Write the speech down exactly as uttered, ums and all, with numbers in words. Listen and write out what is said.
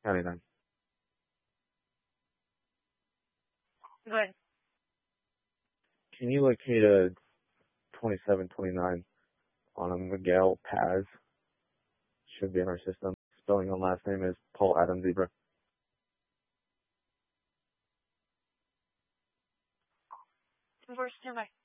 Anytime. Good. Can you locate a twenty-seven twenty-nine on a Miguel Paz? Should be in our system. Spelling on last name is Paul Adam Zebra. First number.